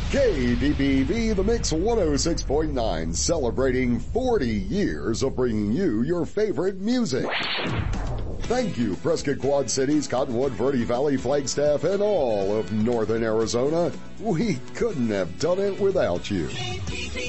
KDPV, The Mix 106.9, celebrating 40 years of bringing you your favorite music. Thank you, Prescott Quad Cities, Cottonwood, Verde Valley, Flagstaff, and all of Northern Arizona. We couldn't have done it without you.